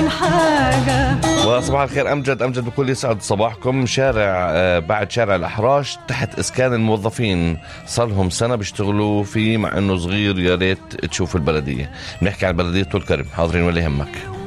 الحاجة. وصباح الخير أمجد بكل يسعد صباحكم. شارع بعد شارع الأحراش تحت إسكان الموظفين، صار سنة بيشتغلوا فيه مع إنه صغير. يا ريت تشوف البلدية. بنحكي عن بلدية طول كرم. حاضرين ولا يهمك.